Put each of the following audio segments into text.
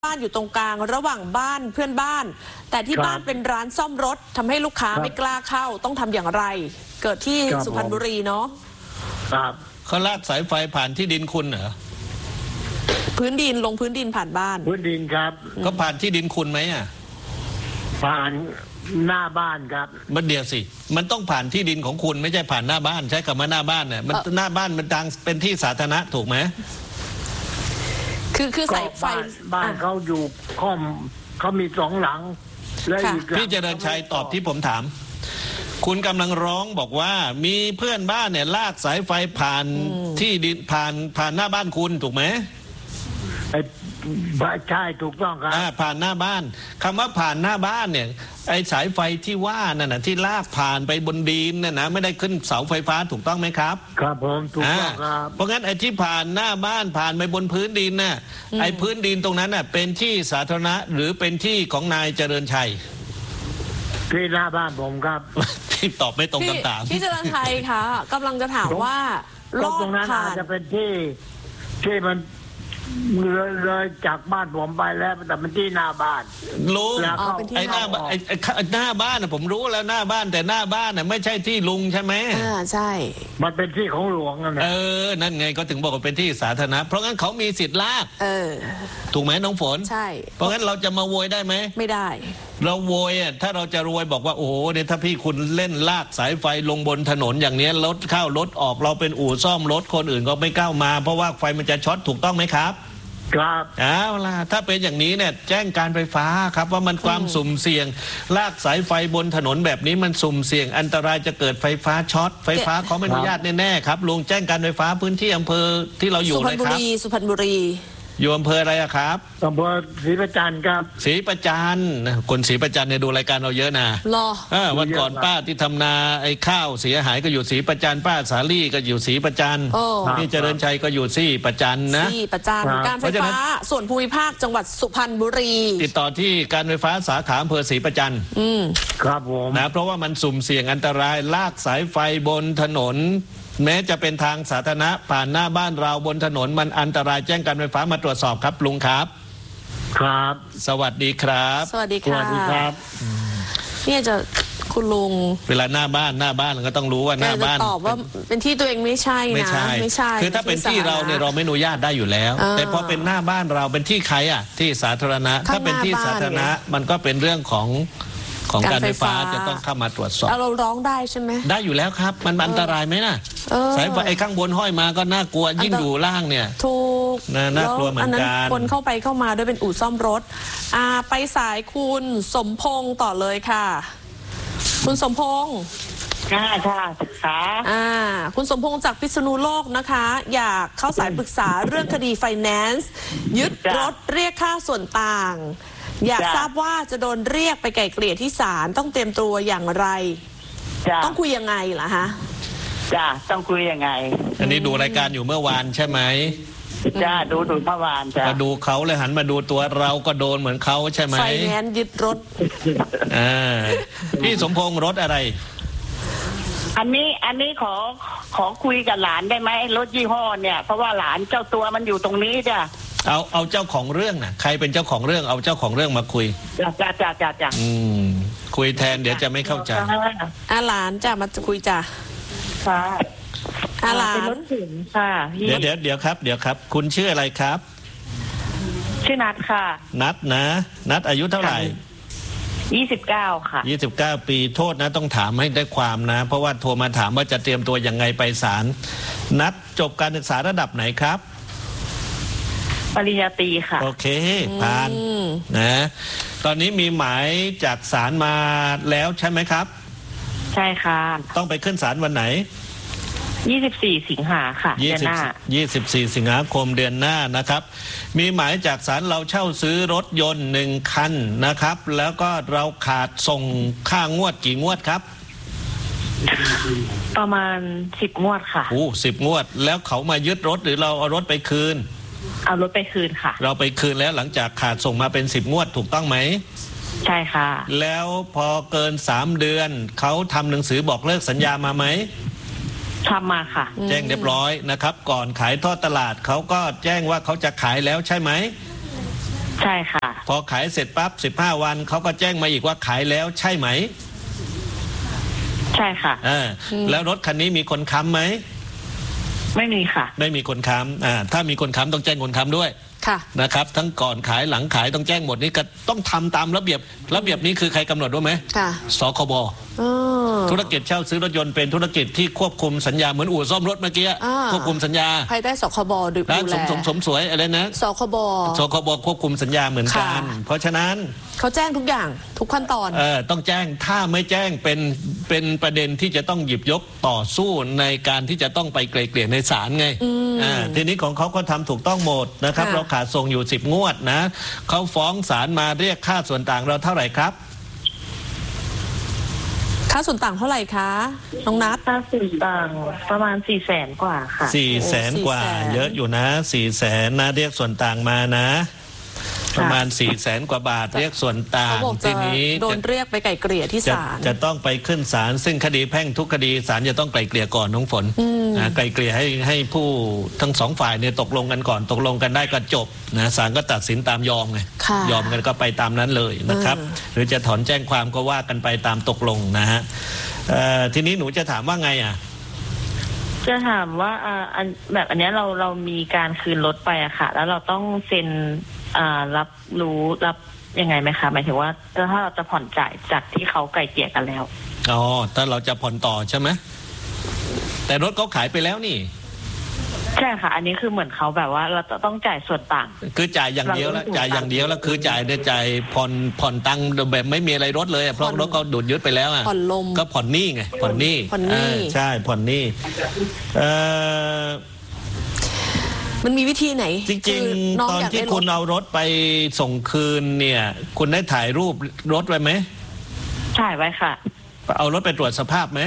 บ้านอยู่ตรงกลางระหว่างบ้านเพื่อนบ้านแต่ที่บ้านเป็นร้านซ่อมรถทำให้ลูกค้าไม่กล้าเข้าต้องทำอย่างไรเกิดที่สุพรรณบุรีเนาะครับเขาลากสายไฟผ่านที่ดินคุณเหรอพื้นดินลงพื้นดินผ่านบ้านพื้นดินครับก็ผ่านที่ดินคุณไหมอ่ะผ่านหน้าบ้านครับมันเดียวสิมันต้องผ่านที่ดินของคุณไม่ใช่ผ่านหน้าบ้านใช้คำว่าหน้าบ้านเนี่ยมันหน้าบ้านมันทางเป็นที่สาธารณะถูกไหมคือสายไฟบ้านเขาอยู่เขามีสองหลังและอีกพี่เจริญชัยตอบที่ผมถามคุณกำลังร้องบอกว่ามีเพื่อนบ้านเนี่ยลากสายไฟผ่านที่ดินผ่านหน้าบ้านคุณถูกไหมใช่ถูกต้องครับผ่านหน้าบ้านคำว่าผ่านหน้าบ้านเนี่ยไอ้สายไฟที่ว่านั่นน่ะที่ลากผ่านไปบนดินน่ะนะไม่ได้ขึ้นเสาไฟฟ้าถูกต้องไหมครับครับผมถูกต้องครับเพราะงั้นไอ้ที่ผ่านหน้าบ้านผ่านไปบนพื้นดินน่ะไอ้พื้นดินตรงนั้นน่ะเป็นที่สาธารณะหรือเป็นที่ของนายเจริญชัยที่หน้าบ้านผมครับที่ตอบไม่ตรงคำถามพี่เจริญชัยค่ะกำลังจะถามว่าตรงนั้นอาจจะเป็นที่มันเลยจากบ้านผมไปแล้วแต่มันที่หน้าบ้านลุงไอ้หน้าบ้านน่ะผมรู้แล้วหน้าบ้านแต่หน้าบ้านน่ะไม่ใช่ที่ลุงใช่ไหมใช่มันเป็นที่ของหลวงนะนั่นไงก็ถึงบอกว่าเป็นที่สาธารณะเพราะงั้นเขามีสิทธิ์ลากถูกไหมน้องฝนใช่เพราะงั้นเราจะมาโวยได้ไหมไม่ได้เราโวยถ้าเราจะรวยบอกว่าโอ้โหเนี่ยถ้าพี่คุณเล่นลากสายไฟลงบนถนนอย่างนี้รถเข้ารถออกเราเป็นอู่ซ่อมรถคนอื่นก็ไม่ก้าวมาเพราะว่าไฟมันจะช็อตถูกต้องไหมครับครับเอาล่ะถ้าเป็นอย่างนี้เนี่ยแจ้งการไฟฟ้าครับว่ามันความสุ่มเสี่ยงลากสายไฟบนถนนแบบนี้มันสุ่มเสี่ยงอันตรายจะเกิดไฟฟ้าช็อตไฟฟ้าเขาไม่อนุญาตแน่ๆครับลุงแจ้งการไฟฟ้าพื้นที่อำเภอที่เราอยู่เลยครับสุพรรณบุรีอยู่อำเภออะไรครับอำเภอศรีประจันทร์ครับศรีประจันทร์คนศรีประจันทร์เนี่ยดูรายการเราเยอะนะวันก่อนป้าที่ทำนาไอ้ข้าวเสียหายก็อยู่ศรีประจันทร์ป้าสาลี่ก็อยู่ศรีประจันทร์พี่เจริญชัยก็อยู่ศรีประจันทร์นะศรีประจันทร์การไฟฟ้าส่วนภูมิภาคจังหวัดสุพรรณบุรีติดต่อที่การไฟฟ้าสาขาอำเภอศรีประจันทร์ครับผมนะเพราะว่ามันสุ่มเสี่ยงอันตรายลากสายไฟบนถนนแม้จะเป็นทางสาธารณะผ่านหน้าบ้านเราบนถนนมันอันตรายแจ้งการไฟฟ้ามาตรวจสอบครับลุงครับครับสวัสดีครับสวัสดีครับเนี่ยจะคุณลุงเวลาหน้าบ้านเราก็ต้องรู้ว่าหน้าบ้านตอบว่าเป็นที่ตัวเองไม่ใช่นะไม่ใช่คือถ้าเป็นที่เราเนี่ยเราไม่อนุญาตได้อยู่แล้วแต่พอเป็นหน้าบ้านเราเป็นที่ใครที่สาธารณะถ้าเป็นที่สาธารณะมันก็เป็นเรื่องของการไฟฟ้าจะต้องเข้ามาตรวจสอบเราร้องได้ใช่ไหมได้อยู่แล้วครับมันอันตรายไหมนะสายไฟไอ้ข้างบนห้อยมาก็น่ากลัวยิ่งอยู่ล่างเนี่ยถูกน่ากลัวเหมือนกันคนเข้ามาด้วยเป็นอู่ซ่อมรถไปสายคุณสมพงษ์ต่อเลยค่ะคุณสมพงษ์ค่ะคุณสมพงษ์จากพิษณุโลกนะคะอยากเข้าสายปรึกษาเรื่องคดีไฟแนนซ์ยึดรถเรียกค่าส่วนต่างอยากทราบว่าจะโดนเรียกไปไกล่เกลี่ยที่ศาลต้องเตรียมตัวอย่างไรต้องคุยยังไงล่ะฮะต้องคุยยังไงอันนี้ดูรายการอยู่เมื่อวานใช่ไหมดูเมื่อวานมาดูเขาเลยหันมาดูตัวเราก็โดนเหมือนเขาใช่ไหมไฟแนนซ์ยึดรถพี่สมพงษ์รถอะไรอันนี้ขอคุยกับหลานได้ไหมรถยี่ห้อเนี่ยเพราะว่าหลานเจ้าตัวมันอยู่ตรงนี้จ้ะเอาเจ้าของเรื่องนะใครเป็นเจ้าของเรื่องเอาเจ้าของเรื่องมาคุยจ้ะคุยแทนเดี๋ยวจะไม่เข้าใจหลานจะมาคุยจ้ะค่ะหลานเป็นรถเก๋งค่ะเดี๋ยวครับคุณชื่ออะไรครับชื่อนัทค่ะนัทอายุเท่าไหร่ 29ค่ะ 29 ปีโทษนะต้องถามให้ได้ความนะเพราะว่าโทรมาถามว่าจะเตรียมตัวยังไงไปศาลนัทจบการศึกษาระดับไหนครับปริญญาตรีค่ะโอเคผ่านนะตอนนี้มีหมายจากศาลมาแล้วใช่ไหมครับใช่ค่ะต้องไปขึ้นศาลวันไหน 24 สิงหาค่ะเดือนหน้า 24 สิงหาคมเดือนหน้านะครับมีหมายจากศาลเราเช่าซื้อรถยนต์1 คันนะครับแล้วก็เราขาดส่งค่างวดกี่งวดครับประมาณ10 งวดค่ะ 10 งวดแล้วเขามายึดรถหรือเราเอารถไปคืนเอารถไปคืนค่ะเราไปคืนแล้วหลังจากขาดส่งมาเป็น10 งวดถูกต้องไหมใช่ค่ะแล้วพอเกิน3 เดือนเขาทำหนังสือบอกเลิกสัญญามาไหมทำมาค่ะแจ้งเรียบร้อยนะครับก่อนขายทอดตลาดเขาก็แจ้งว่าเขาจะขายแล้วใช่ไหมใช่ค่ะพอขายเสร็จปั๊บ15 วันเขาก็แจ้งมาอีกว่าขายแล้วใช่ไหมใช่ค่ะแล้วรถคันนี้มีคนค้ำไหมไม่มีค่ะไม่มีคนค้ำถ้ามีคนค้ำต้องแจ้งคนค้ำด้วยนะครับทั้งก่อนขายหลังขายต้องแจ้งหมดนี่ก็ต้องทำตามระเบียบนี้คือใครกำหนดรู้ไหมสคบธุรกิจเช่าซื้อรถยนต์เป็นธุรกิจที่ควบคุมสัญญาเหมือนอู่ซ่อมรถเมื่อกี้ควบคุมสัญญาภายใต้สคบดูแลสมสวยอะไรนะสคบควบคุมสัญญาเหมือนกันเพราะฉะนั้นเขาแจ้งทุกอย่างทุกขั้นตอนต้องแจ้งถ้าไม่แจ้งเป็นประเด็นที่จะต้องหยิบยกต่อสู้ในการที่จะต้องไปไกลเกลี่ยในศาลไงทีนี้ของเขาก็ทำถูกต้องหมดนะครับเราขาดส่งอยู่10 งวดนะเขาฟ้องศาลมาเรียกค่าส่วนต่างเราเท่าไหร่ครับค่าส่วนต่างเท่าไหร่คะน้องนัทค่าส่วนต่างประมาณ400,000 กว่าค่ะ 400,000 กว่าเยอะอยู่นะ400,000นะเรียกส่วนต่างมานะประมาณ400,000 กว่าบาทเรียกส่วนต่างทีนี้โดนเรียกไปไกล่เกลี่ยที่ศาลจะต้องไปขึ้นศาลซึ่งคดีแพ่งทุกคดีศาลจะต้องไกล่เกลี่ยก่อนน้องฝนไกล่เกลี่ยให้ผู้ทั้ง2 ฝ่ายเนี่ยตกลงกันก่อนตกลงกันได้ก็จบนะศาลก็ตัดสินตามยอมไงยอมกันก็ไปตามนั้นเลยนะครับหรือจะถอนแจ้งความก็ว่ากันไปตามตกลงนะฮะทีนี้หนูจะถามว่าไงจะถามว่าแบบอันนี้เรามีการคืนรถไปอะค่ะแล้วเราต้องเซ็นรับยังไงไหมคะหมายถึงว่าถ้าเราจะผ่อนจ่ายจากที่เขาไกล่เกลี่ยกันแล้วถ้าเราจะผ่อนต่อใช่ไหมแต่รถเขาขายไปแล้วนี่ใช่ค่ะอันนี้คือเหมือนเขาแบบว่าเราต้องจ่ายส่วนต่างคือจ่ายอย่างเดียวแล้วคือจ่ายผ่อนตังค์แบบไม่มีอะไรรถเลยเพราะรถก็ดูดยึดไปแล้วผ่อนลมก็ผ่อนหนี้ไงผ่อนหนี้ใช่ผ่อนหนี้มันมีวิธีไหนจริงๆตอนที่คุณเอารถไปส่งคืนเนี่ยคุณได้ถ่ายรูปรถไว้ไหมถ่ายไว้ค่ะเอารถไปตรวจสภาพไหม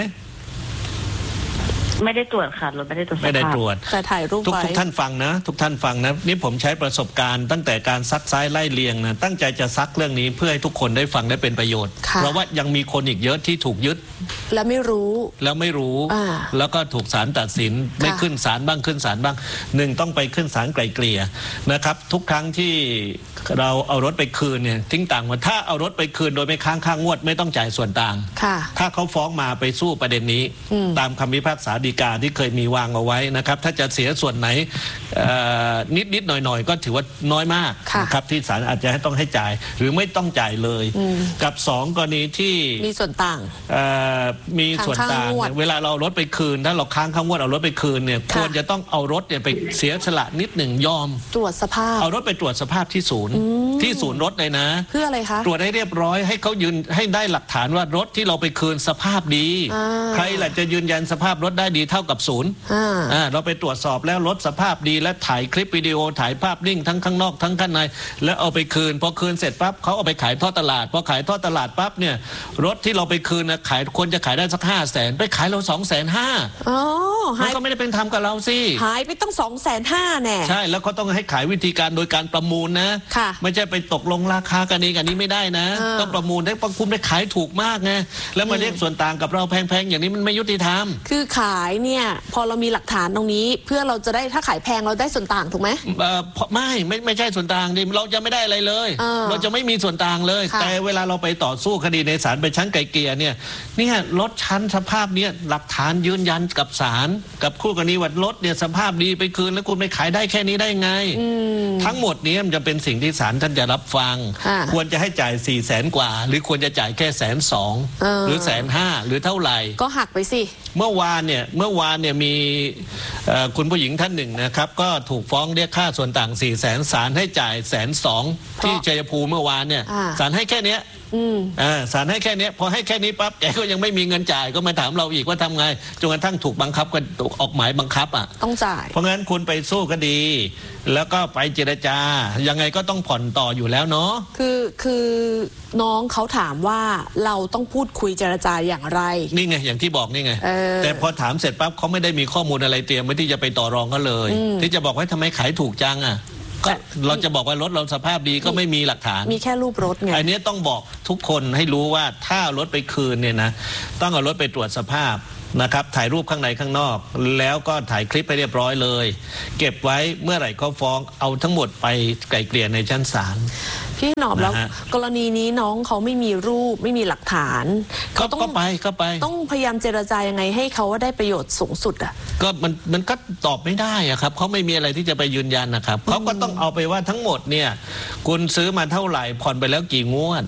ไม่ได้ตรวจค่ะรถไม่ได้ตรวจไม่ได้ตรวจแต่ถ่ายรูปไว้ทุกท่านฟังนะนี่ผมใช้ประสบการณ์ตั้งแต่การซักซ้ายไล่เลียงนะตั้งใจจะซักเรื่องนี้เพื่อให้ทุกคนได้ฟังได้เป็นประโยชน์เพราะว่ายังมีคนอีกเยอะที่ถูกยึดแล้วไม่รู้แล้วก็ถูกศาลตัดสินไม่ขึ้นศาลบ้างขึ้นศาลบ้างต้องไปขึ้นศาลไกล่เกลี่ยนะครับทุกครั้งที่เราเอารถไปคืนเนี่ยทิ้งต่างว่าถ้าเอารถไปคืนโดยไม่ค้างค่างวดไม่ต้องจ่ายส่วนต่างถ้าเขาฟ้องมาไปสู้ประเด็นนี้ตามคำพิพากษาฎีกาที่เคยมีวางเอาไว้นะครับถ้าจะเสียส่วนไหนนิดหน่อยก็ถือว่าน้อยมากนะครับที่ศาลอาจจะต้องให้จ่ายหรือไม่ต้องจ่ายเลยกับ2 กรณีที่มีส่วนต่างมีส่วนต่างเวลาเรารถไปคืนถ้าเราค้างค่างวดเอารถไปคืนเนี่ยควรจะต้องเอารถเนี่ยไปเสียสละนิดหนึ่งยอมตรวจสภาพเอารถไปตรวจสภาพที่ศูนย์รถเลยนะเพื่ออะไรคะตรวจให้เรียบร้อยให้เขายืนให้ได้หลักฐานว่ารถที่เราไปคืนสภาพดีใครล่ะจะยืนยันสภาพรถได้ดีเท่ากับศูนย์เราไปตรวจสอบแล้วรถสภาพดีและถ่ายคลิปวิดีโอถ่ายภาพนิ่งทั้งข้างนอกทั้งข้างในแล้วเอาไปคืนพอคืนเสร็จปั๊บเขาเอาไปขายทอดตลาดพอขายทอดตลาดปั๊บเนี่ยรถที่เราไปคืนนะขายควรจะขายได้สัก500,000ไปขายเรา250,000มันก็ไม่ได้เป็นธรรมกับเราสิหายไปต้อง250,000แน่ใช่แล้วเขาต้องให้ขายวิธีการโดยการประมูลนะไม่ใช่ไปตกลงราคากันเองอันนี้ไม่ได้นะต้องประมูลได้คุณได้ขายถูกมากไงแล้วมาเรียกส่วนต่างกับเราแพงๆอย่างนี้มันไม่ยุติธรรมคือขายเนี่ยพอเรามีหลักฐานตรงนี้เพื่อเราจะได้ถ้าขายแพงเราได้ส่วนต่างถูกไหมไม่ใช่ส่วนต่างดิเราจะไม่ได้อะไรเลยเราจะไม่มีส่วนต่างเลยแต่เวลาเราไปต่อสู้คดีในศาลไปชั้นไกลเกลี่ยเนี่ยรถชั้นสภาพเนี่ยหลักฐานยืนยันกับศาลกับคู่กรณีว่ารถเนี่ยสภาพดีไปคืนแล้วคุณไปขายได้แค่นี้ได้ไงทั้งหมดนี้มันจะเป็นสิ่งที่ศาลท่านจะรับฟังควรจะให้จ่าย400,000 กว่าหรือควรจะจ่ายแค่120,000หรือ150,000หรือเท่าไหร่ก็หักไปสิเมื่อวานเนี่ยมีคุณผู้หญิงท่านหนึ่งนะครับก็ถูกฟ้องเรียกค่าส่วนต่าง400,000ศาลให้จ่าย120,000ที่ชัยภูมิเมื่อวานเนี่ยศาลให้แค่เนี้ยศาลให้แค่นี้พอให้แค่นี้ปั๊บแกก็ยังไม่มีเงินจ่ายก็มาถามเราอีกว่าทำไงจนกระทั่งถูกบังคับกันออกหมายบังคับต้องจ่ายเพราะงั้นคุณไปสู้คดีแล้วก็ไปเจรจายังไงก็ต้องผ่อนต่ออยู่แล้วเนาะคือน้องเขาถามว่าเราต้องพูดคุยเจรจาอย่างไรนี่ไงอย่างที่บอกนี่ไงแต่พอถามเสร็จปั๊บเขาไม่ได้มีข้อมูลอะไรเตรียมไว้ที่จะไปต่อรองก็เลยที่จะบอกว่าทำไมขายถูกจังก็เราจะบอกว่ารถเราสภาพดีก็ไม่มีหลักฐานมีแค่รูปรถไงอันนี้ต้องบอกทุกคนให้รู้ว่าถ้ารถไปคืนเนี่ยนะต้องเอารถไปตรวจสภาพนะครับถ่ายรูปข้างในข้างนอกแล้วก็ถ่ายคลิปไปเรียบร้อยเลยเก็บไว้เมื่อไหร่ก็ฟ้องเอาทั้งหมดไปไกล่เกลี่ยในชั้นศาลพี่หนอมแล้วกรณีนี้น้องเขาไม่มีรูปไม่มีหลักฐานเขาต้องไปต้องพยายามเจรจายังไงให้เขาได้ประโยชน์สูงสุดอ่ะก็มันก็ตอบไม่ได้อะครับเขาไม่มีอะไรที่จะไปยืนยันนะครับเขาก็ต้องเอาไปว่าทั้งหมดเนี่ยคุณซื้อมาเท่าไหร่ผ่อนไปแล้วกี่งวด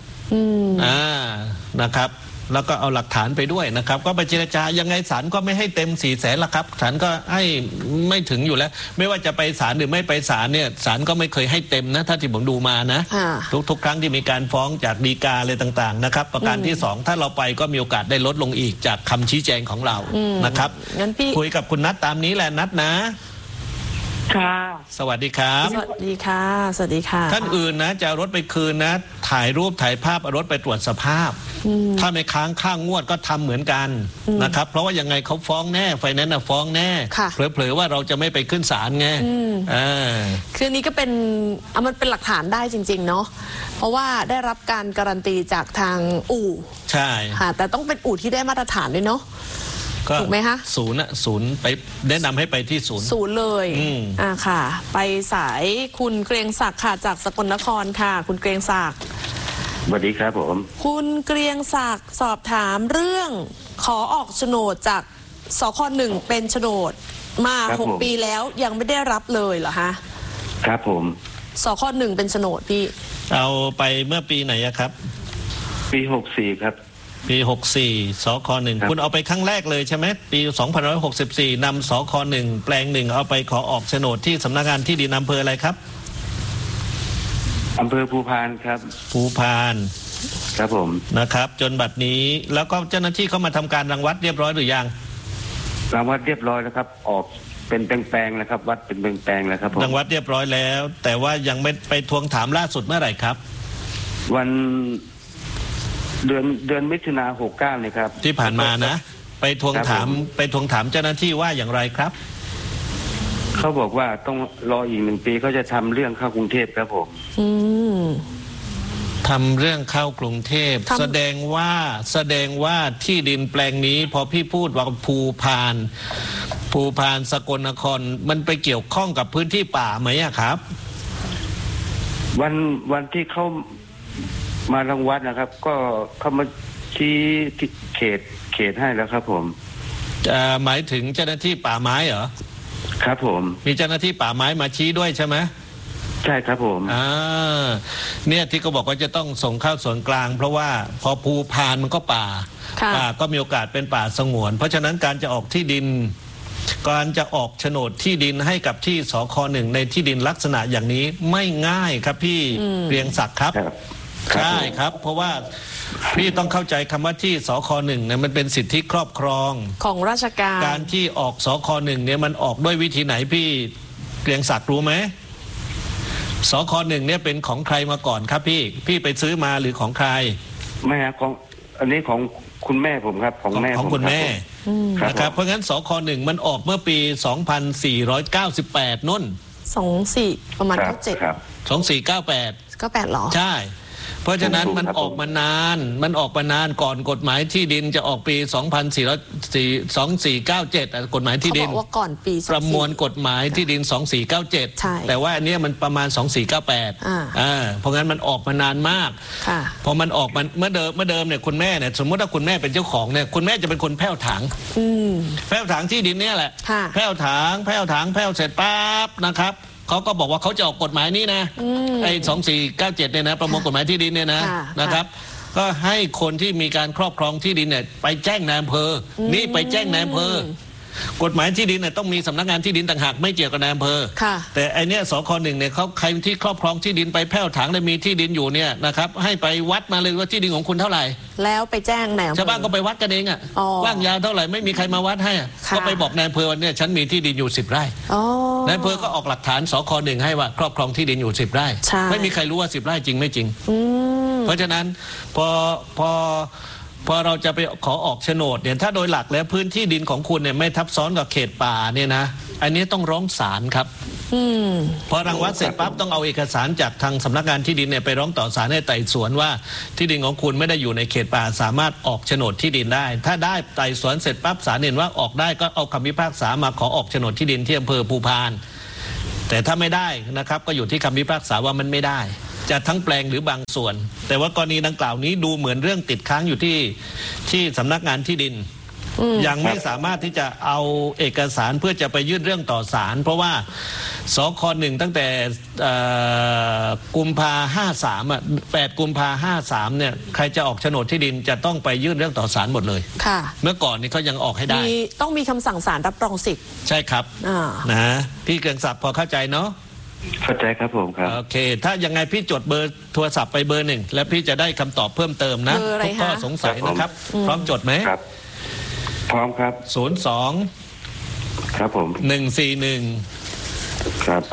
นะครับแล้วก็เอาหลักฐานไปด้วยนะครับก็ไปเจรจายังไงศาลก็ไม่ให้เต็ม400,000ละครับศาลก็ให้ไม่ถึงอยู่แล้วไม่ว่าจะไปศาลหรือไม่ไปศาลเนี่ยศาลก็ไม่เคยให้เต็มนะถ้าที่ผมดูมานะทุกครั้งที่มีการฟ้องจากฎีกาอะไรต่างๆนะครับประการที่2ถ้าเราไปก็มีโอกาสได้ลดลงอีกจากคำชี้แจงของเรานะครับคุยกับคุณนัทตามนี้แหละนัทนะค่ะสวัสดีครับสวัสดีค่ะสวัสดีค่ะท่านอื่นนะจะรถไปคืนนะถ่ายรูปถ่ายภาพเอารถไปตรวจสภาพถ้าไม่ค้างค่างวดก็ทำเหมือนกันนะครับเพราะว่ายังไงเขาฟ้องแน่ไฟแนนซ์ฟ้องแน่เผลอๆว่าเราจะไม่ไปขึ้นศาลไงคือนี้ก็เป็นมันเป็นหลักฐานได้จริงๆเนาะเพราะว่าได้รับการการันตีจากทางอู่ใช่ค่ะแต่ต้องเป็นอู่ที่ได้มาตรฐานด้วยเนาะถูกไหมคะศูนย์ไปแนะนำให้ไปที่ศูนย์เลยค่ะไปสายคุณเกรียงศักดิ์ค่ะจากสกลนครค่ะคุณเกรียงศักดิ์สวัสดีครับผมคุณเกรียงศักดิ์สอบถามเรื่องขอออกโฉนดจากสค.1เป็นโฉนดมา6 ปีแล้วยังไม่ได้รับเลยเหรอคะครับผมสค.1เป็นโฉนดพี่เอาไปเมื่อปีไหนครับปี64ครับปี64สค.1คุณเอาไปครั้งแรกเลยใช่ไหมปี2564นำสค.1แปลง1เอาไปขอออกโฉนดที่สำนักงานที่ดินอำเภออะไรครับอำเภอภูพานครับภูพานครับผมนะครับจนบัดนี้แล้วก็เจ้าหน้าที่เขามาทำการรังวัดเรียบร้อยหรือยังรังวัดเรียบร้อยแล้วครับออกเป็นแปลงๆแล้วครับวัดเป็นแปลงๆแล้วครับผมรังวัดเรียบร้อยแล้วแต่ว่ายังไม่ไปทวงถามล่าสุดเมื่อไหร่ครับวันเดือนมิถุนา69เนี่ยครับที่ผ่านมานะไปทวงถามเจ้าหน้าที่ว่าอย่างไรครับเขาบอกว่าต้องรออีก1 ปีเขาจะทำเรื่องเข้ากรุงเทพครับผมทำเรื่องเข้ากรุงเทพแสดงว่าที่ดินแปลงนี้พอพี่พูดว่าภูพานสกลนครมันไปเกี่ยวข้องกับพื้นที่ป่าไหมครับวันที่เขามารังวัดนะครับก็เขามาชี้เขตให้แล้วครับผมหมายถึงเจ้าหน้าที่ป่าไม้เหรอครับผมมีเจ้าหน้าที่ป่าไม้มาชี้ด้วยใช่ไหมใช่ครับผมเนี่ยที่เขาบอกว่าจะต้องส่งเข้าส่วนกลางเพราะว่าพอภูพานมันก็ป่าก็มีโอกาสเป็นป่าสงวนเพราะฉะนั้นการจะออกที่ดินการจะออกโฉนดที่ดินให้กับที่สค.1ในที่ดินลักษณะอย่างนี้ไม่ง่ายครับพี่เรียงศักดิ์ครับใช่ครับเพราะว่าพี่ต้องเข้าใจคำว่าที่สค.1เนี่ยมันเป็นสิทธิครอบครองของราชการที่ออกสค.1เนี่ยมันออกด้วยวิธีไหนพี่เกรียงศักดิ์รู้ไหมสค.1เนี่ยเป็นของใครมาก่อนครับพี่ไปซื้อมาหรือของใครไม่ครับของอันนี้ของคุณแม่ผมครับของคุณแม่นะครับเพราะงั้นสค.1มันออกเมื่อปี2498นุ่น 24ประมาณ 2498หรอใช่เพราะฉะนั้นมันออกมานานก่อนกฎหมายที่ดินจะออกปี2497กฎหมายที่ดินเขาบอกว่าก่อนปีประมวลกฎหมายที่ดิน2497แต่ว่าอันนี้มันประมาณ2498เพราะงั้นมันออกมานานมากพอมันออกมาเมื่อเดิมเนี่ยคุณแม่เนี่ยสมมติว่าคุณแม่เป็นเจ้าของเนี่ยคุณแม่จะเป็นคนแผ่วถางที่ดินเนี่ยแหละแผ่วถางแผ่วเสร็จปั๊บนะครับเขาก็บอกว่าเขาจะออกกฎหมายนี้นะไอ้2497เนี่ยนะประมวลกฎหมายที่ดินเนี่ยนะครับก็ให้คนที่มีการครอบครองที่ดินเนี่ยไปแจ้งนายอำเภอนี่ไปแจ้งนายอำเภอกฎหมายที่ดินเนี่ยต้องมีสำนักงานที่ดินต่างหากไม่เกี่ยวกับนายอำเภอแต่ไอเนี้ยสค.1เนี่ยเขาใครที่ครอบครองที่ดินไปแผ่วถางและมีที่ดินอยู่เนี่ยนะครับให้ไปวัดมาเลยว่าที่ดินของคุณเท่าไหร่แล้วไปแจ้งนายอำเภอชาวบ้านก็ไปวัดกันเองกว้างยาวเท่าไหร่ไม่มีใครมาวัดให้ก็ไปบอกนายอำเภอเนี่ยฉันมีที่ดินอยู่10 ไร่นายอำเภอก็ออกหลักฐานสค.1ให้ว่าครอบครองที่ดินอยู่10 ไร่ไม่มีใครรู้ว่า10 ไร่จริงไม่จริงเพราะฉะนั้นพอเราจะไปขอออกโฉนดเนี่ยถ้าโดยหลักแล้วพื้นที่ดินของคุณเนี่ยไม่ทับซ้อนกับเขตป่าเนี่ยนะอันนี้ต้องร้องศาลครับพอรังวัดเสร็จปั๊บต้องเอาเอกสารจากทางสำนักงานที่ดินเนี่ยไปร้องต่อศาลให้ไต่สวนว่าที่ดินของคุณไม่ได้อยู่ในเขตป่าสามารถออกโฉนดที่ดินได้ถ้าได้ไต่สวนเสร็จปั๊บศาลเห็นว่าออกได้ก็เอาคำพิพากษามาขอออกโฉนดที่ดินที่อำเภอภูพานแต่ถ้าไม่ได้นะครับก็อยู่ที่คำพิพากษาว่ามันไม่ได้จะทั้งแปลงหรือบางส่วนแต่ว่ากรณีดังกล่าวนี้ดูเหมือนเรื่องติดค้างอยู่ที่สำนักงานที่ดินยังไม่สามารถที่จะเอาเอกสารเพื่อจะไปยื่นเรื่องต่อศาลเพราะว่าสค.1ตั้งแต่กุมภา8 กุมภา53เนี่ยใครจะออกโฉนดที่ดินจะต้องไปยื่นเรื่องต่อศาลหมดเลยค่ะเมื่อก่อนนี้เขายังออกให้ได้ต้องมีคำสั่งศาลรับรองสิทธิ์ใช่ครับนะพี่เกรียงศักดิ์พอเข้าใจเนาะเข้าใจครับผมครับโอเคถ้ายังไงพี่จดเบอร์โทรศัพท์ไปเบอร์ 1แล้วพี่จะได้คำตอบเพิ่มเติมนะทุกข้อสงสัยนะครับพร้อมจดไหมครับพร้อมครับ 02 ครับผม 141 ครับ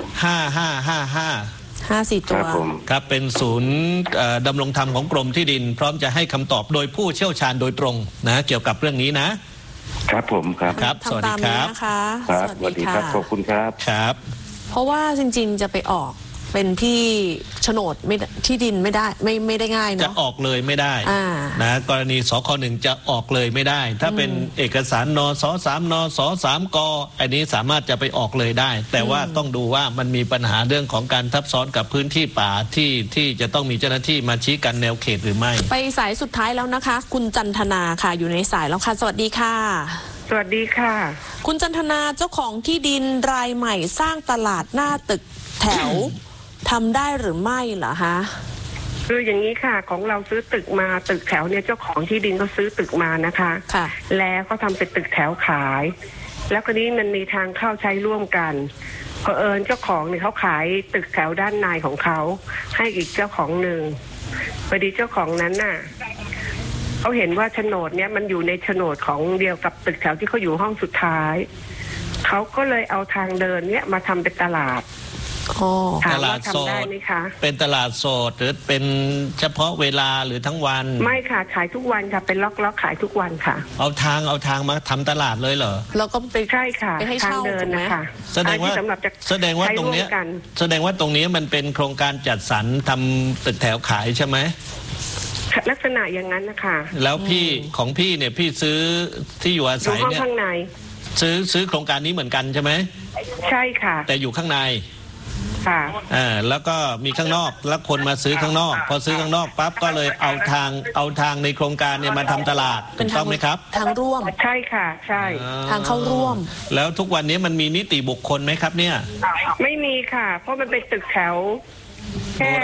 5555 54ตัวครับเป็นศูนย์ดำรงธรรมของกรมที่ดินพร้อมจะให้คำตอบโดยผู้เชี่ยวชาญโดยตรงนะเกี่ยวกับเรื่องนี้นะครับผมครับครับสวัสดีครับสวัสดีครับขอบคุณครับครับเพราะว่าจริงๆจะไปออกเป็นที่โฉนดไม่ที่ดินไม่ได้ไม่ได้ง่ายเนาะจะออกเลยไม่ได้นะกรณีสค.1จะออกเลยไม่ได้ถ้าเป็นเอกสารนส3นส3กอันนี้สามารถจะไปออกเลยได้แต่ว่าต้องดูว่ามันมีปัญหาเรื่องของการทับซ้อนกับพื้นที่ป่าที่จะต้องมีเจ้าหน้าที่มาชี้กันแนวเขตหรือไม่ไปสายสุดท้ายแล้วนะคะคุณจันทนาค่ะอยู่ในสายแล้วค่ะสวัสดีค่ะสวัสดีค่ะคุณจันทนาเจ้าของที่ดินรายใหม่สร้างตลาดหน้าตึกแถวทำได้หรือไม่เหรอคะคืออย่างนี้ค่ะของเราซื้อตึกมาตึกแถวเนี่ยเจ้าของที่ดินก็ซื้อตึกมานะคะค่ะแล้วก็ทำเป็นตึกแถวขายแล้วคราวนี้มันมีทางเข้าใช้ร่วมกันเผอิญเจ้าของเนี่ยเขาขายตึกแถวด้านในของเขาให้อีกเจ้าของหนึ่งพอดีเจ้าของนั้นน่ะเขาเห็นว่าโฉนดเนี่ยมันอยู่ในโฉนดของเดียวกับตึกแถวที่เขาอยู่ห้องสุดท้ายเขาก็เลยเอาทางเดินเนี่ยมาทำเป็นตลาดตลาดสดเป็นตลาดสดหรือเป็นเฉพาะเวลาหรือทั้งวันไม่ค่ะขายทุกวันค่ะเป็นล็อกขายทุกวันค่ะเอาทางมาทำตลาดเลยเหรอแล้วก็ไปใช่ค่ะไปให้เช่าเดินนะคะแสดงว่าตรงนี้มันเป็นโครงการจัดสรรทำตึกแถวขายใช่ไหมลักษณะอย่างนั้นนะคะแล้วของพี่เนี่ยพี่ซื้อที่อยู่อาศัยเนี่ยข้างในซื้อโครงการนี้เหมือนกันใช่ไหมใช่ค่ะแต่อยู่ข้างในค่ะแล้วก็มีข้างนอกแล้วคนมาซื้อข้างนอกพอซื้อข้างนอกปั๊บก็เลยเอาทางในโครงการเนี่ยมาทำตลาดถูกต้องไหมครับทางร่วมใช่ค่ะใช่ทางเข้าร่วมแล้วทุกวันนี้มันมีนิติบุคคลไหมครับเนี่ยไม่มีค่ะเพราะมันเป็นตึกแถวแค่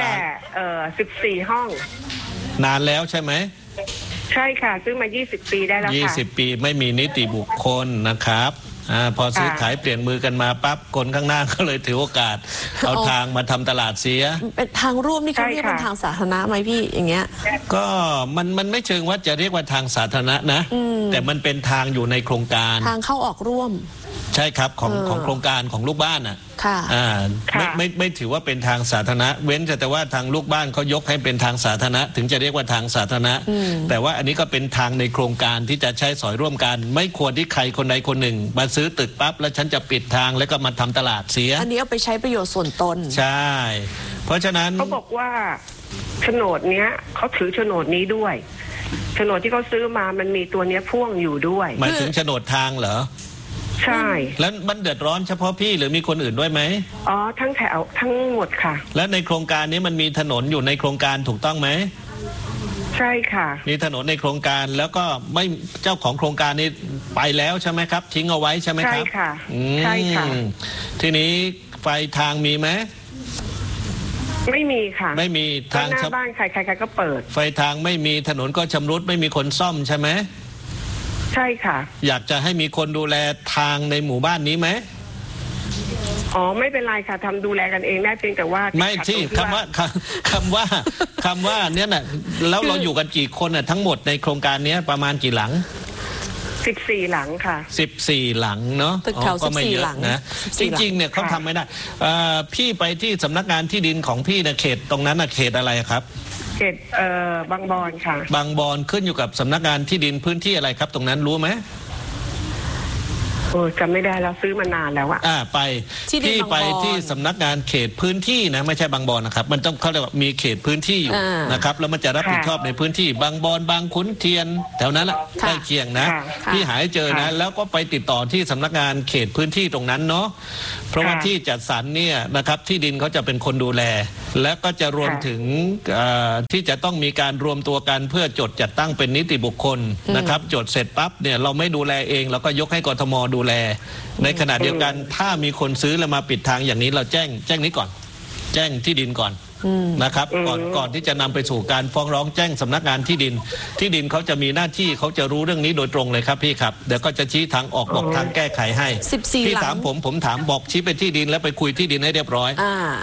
14 ห้องนานแล้วใช่ไหมใช่ค่ะซื้อมา20 ปีได้แล้วค่ะ 20 ปีไม่มีนิติบุคคลนะครับพอซื้อขายเปลี่ยนมือกันมาปั๊บคนข้างหน้าก็เลยถือโอกาสเอาทางมาทำตลาดเสียเป็นทางร่วมนี่เขาเรียกเป็นทางสาธารณะไหมพี่อย่างเงี้ยก็มันไม่เชิงว่าจะเรียกว่าทางสาธารณะนะแต่มันเป็นทางอยู่ในโครงการทางเข้าออกร่วมใช่ครับของโครงการของลูกบ้านอ่ะไม่ถือว่าเป็นทางสาธารณะเว้นแต่ว่าทางลูกบ้านเขายกให้เป็นทางสาธารณะถึงจะเรียกว่าทางสาธารณะแต่ว่าอันนี้ก็เป็นทางในโครงการที่จะใช้สอยร่วมกันไม่ควรที่ใครคนใดคนหนึ่งมาซื้อตึกปั๊บแล้วฉันจะปิดทางแล้วก็มาทำตลาดเสียอันนี้เอาไปใช้ประโยชน์ส่วนตนใช่เพราะฉะนั้นเขาบอกว่าโฉนดเนี้ยเขาถือโฉนดนี้ด้วยโฉนดที่เขาซื้อมามันมีตัวเนี้ยพ่วงอยู่ด้วยหมายถึงโฉนดทางเหรอใช่แล้วมันเดือดร้อนเฉพาะพี่หรือมีคนอื่นด้วยไหมอ๋อทั้งแถวทั้งหมดค่ะแล้วในโครงการนี้มันมีถนนอยู่ในโครงการถูกต้องไหมใช่ค่ะมีถนนในโครงการแล้วก็ไม่เจ้าของโครงการนี้ไปแล้วใช่ไหมครับทิ้งเอาไว้ใช่ไหมครับใช่ค่ะใช่ค่ะทีนี้ไฟทางมีไหมไม่มีค่ะไม่มีทางหน้าบ้านใครก็เปิดไฟทางไม่มีถนนก็ชำรุดไม่มีคนซ่อมใช่ไหมใช่ค่ะอยากจะให้มีคนดูแลทางในหมู่บ้านนี้ไหมอ๋อไม่เป็นไรค่ะทำดูแลกันเองได้เพียงแต่ว่าไม่ที่คำว่าเนี่ยน่ะแล้วเราอยู่กันกี่คนน่ะทั้งหมดในโครงการนี้ประมาณกี่หลัง 14 หลังค่ะ 14 หลังเนาะตึกแถว14 หลังนะจริงๆเนี่ยเขาทำไม่ได้พี่ไปที่สำนักงานที่ดินของพี่นะเขตตรงนั้นนะเขตอะไรครับเขตบางบอนค่ะบางบอนขึ้นอยู่กับสำนักงานที่ดินพื้นที่อะไรครับตรงนั้นรู้ไหมจำไม่ได้แล้วซื้อมานานแล้วอะไปที่ไปที่สำนักงานเขตพื้นที่นะไม่ใช่บางบอนนะครับมันต้องเขาเรียกว่ามีเขตพื้นที่อยู่นะครับแล้วมันจะรับผิดชอบในพื้นที่บางบอนบางขุนเทียนแถวนั้นแหละใกล้เคียงนะที่หายเจอนะแล้วก็ไปติดต่อที่สำนักงานเขตพื้นที่ตรงนั้นเนาะเพราะว่าที่จัดสรรเนี่ยนะครับที่ดินเขาจะเป็นคนดูแลและก็จะรวมถึงที่จะต้องมีการรวมตัวกันเพื่อจดจัดตั้งเป็นนิติบุคคลนะครับจดเสร็จปั๊บเนี่ยเราไม่ดูแลเองเราก็ยกให้กทมดูแลในขณะเดียวกันถ้ามีคนซื้อแล้วมาปิดทางอย่างนี้เราแจ้งนี้ก่อนแจ้งที่ดินก่อนนะครับก่อนที่จะนำไปสู่การฟ้องร้องแจ้งสำนักงานที่ดินเขาจะมีหน้าที่เขาจะรู้เรื่องนี้โดยตรงเลยครับพี่ครับเดี๋ยวก็จะชี้ทางออกบอกทางแก้ไขให้พี่ถามผมถามบอกชี้ไปที่ดินแล้วไปคุยที่ดินให้เรียบร้อย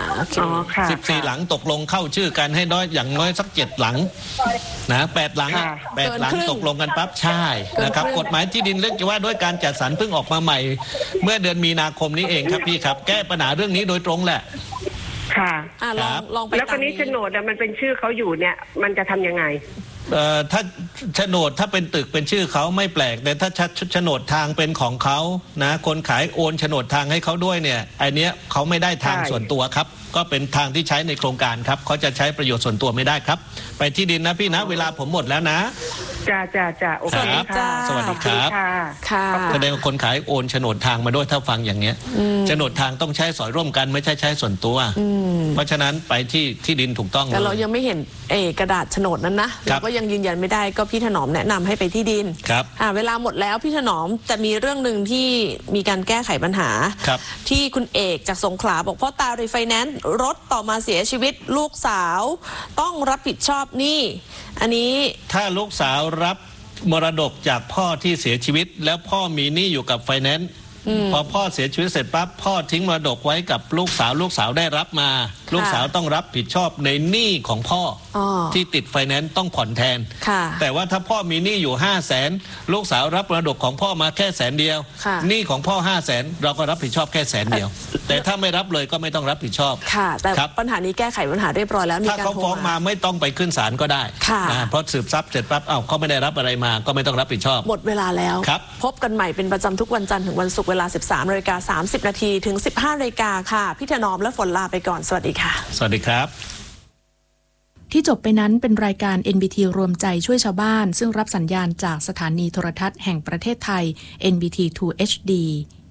14 หลังตกลงเข้าชื่อกันให้น้อยอย่างน้อยสัก7 หลังนะ8 หลัง8 หลังตกลงกันปั๊บใช่นะครับกฎหมายที่ดินเรื่องว่าด้วยการจัดสรรเพิ่งออกมาใหม่เมื่อเดือนมีนาคมนี้เองครับพี่ครับแก้ปัญหาเรื่องนี้โดยตรงแหละค่ะลองไปแล้วคนนี้โฉนดมันเป็นชื่อเขาอยู่เนี่ยมันจะทำยังไงถ้าโฉนดถ้าเป็นตึกเป็นชื่อเขาไม่แปลกแต่ถ้าโฉนดทางเป็นของเขานะคนขายโอนโฉนดทางให้เขาด้วยเนี่ยไอเนี้ยเขาไม่ได้ทางส่วนตัวครับก็เป็นทางที่ใช้ในโครงการครับเขาจะใช้ประโยชน์ส่วนตัวไม่ได้ครับไปที่ดินนะพี่นะเวลาผมหมดแล้วนะจ้าโอเคค่ะสวัสดีครับแสดงว่าคนขายโอนโฉนดทางมาด้วยถ้าฟังอย่างเงี้ยโฉนดทางต้องใช้สอยร่วมกันไม่ใช่ใช้ส่วนตัวเพราะฉะนั้นไปที่ดินถูกต้องแต่เรายังไม่เห็นกระดาษโฉนดนั้นนะเราก็ยังยืนยันไม่ได้ก็พี่ถนอมแนะนำให้ไปที่ดินครับเวลาหมดแล้วพี่ถนอมจะมีเรื่องหนึ่งที่มีการแก้ไขปัญหาที่คุณเอกจากสงขลาบอกพ่อตารีไฟแนนซ์รถต่อมาเสียชีวิตลูกสาวต้องรับผิดชอบหนี้อันนี้ถ้าลูกสาวรับมรดกจากพ่อที่เสียชีวิตแล้วพ่อมีหนี้อยู่กับไฟแนนซ์พอพ่อเสียชีวิตเสร็จปั๊บพ่อทิ้งมรดกไว้กับลูกสาวได้รับมาลูกสาวต้องรับผิดชอบในหนี้ของพ่อที่ติดไฟแนนซ์ต้องผ่อนแทนแต่ว่าถ้าพ่อมีหนี้อยู่500,000ลูกสาวรับมรดกของพ่อมาแค่100,000หนี้ของพ่อ500,000เราก็รับผิดชอบแค่100,000แต่ถ้าไม่รับเลยก็ไม่ต้องรับผิดชอบค่ะแต่ปัญหานี้แก้ไขปัญหาเรียบร้อยแล้วถ้าเขาฟ้องมาไม่ต้องไปขึ้นศาลก็ได้เพราะสืบทรัพย์เสร็จปั๊บเขาไม่ได้รับอะไรมาก็ไม่ต้องรับผิดชอบหมดเวลาแล้วพบกันใหม่เป็นประจำทุกวันจันทร์ถึงวันศุกร์เวลา 13:30 นถึง 15:00 นค่ะพี่ถนอมและฝนลาไปก่อนสวัสดีค่ะสวัสดีครับที่จบไปนั้นเป็นรายการ NBT รวมใจช่วยชาวบ้านซึ่งรับสัญญาณจากสถานีโทรทัศน์แห่งประเทศไทย NBT 2 HD